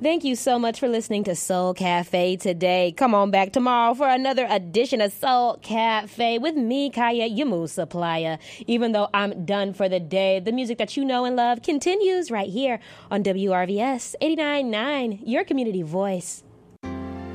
Thank you so much for listening to Soul Cafe today. Come on back tomorrow for another edition of Soul Cafe with me, Kaya, your mood supplier. Even though I'm done for the day, the music that you know and love continues right here on WRVS 89.9, your community voice.